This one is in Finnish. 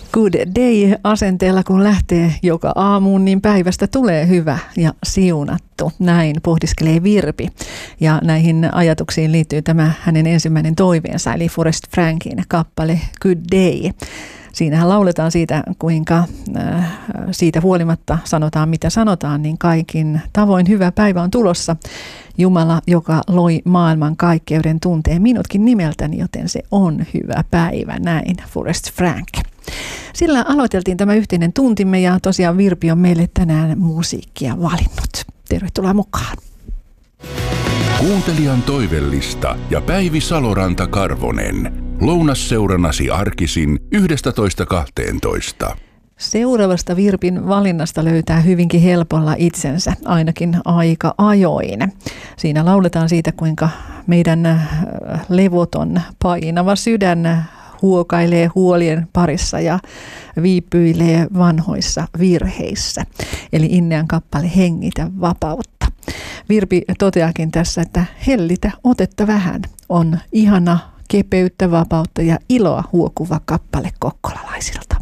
Good day -asenteella kun lähtee joka aamuun, niin päivästä tulee hyvä ja siunattu. Näin pohdiskelee Virpi. Ja näihin ajatuksiin liittyy tämä hänen ensimmäinen toiveensa, eli Forrest Frankin kappale Good Day. Siinähän lauletaan siitä, kuinka siitä huolimatta sanotaan mitä sanotaan, niin kaikin tavoin hyvä päivä on tulossa. Jumala, joka loi maailman kaikkeuden, tuntee minutkin nimeltäni, joten se on hyvä päivä. Näin Forrest Frank. Sillä aloiteltiin tämä yhteinen tuntimme ja tosiaan Virpi on meille tänään musiikkia valinnut. Tervetuloa mukaan. Kuuntelijan toivellista ja Päivi Saloranta-Karvonen. Lounasseurannasi arkisin 11.12. Seuraavasta Virpin valinnasta löytää hyvinkin helpolla itsensä, ainakin aika ajoin. Siinä lauletaan siitä, kuinka meidän levoton, painava sydän huokailee huolien parissa ja viipyilee vanhoissa virheissä. Eli Innean kappale Hengitä vapautta. Virpi toteakin tässä, että hellitä otetta vähän on ihana, kepeyttä, vapautta ja iloa huokuva kappale kokkolalaisilta.